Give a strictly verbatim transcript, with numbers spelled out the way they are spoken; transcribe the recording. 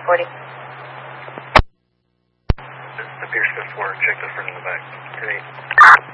forty. This is the Pierce fifth four. Check the front and the back. two eight.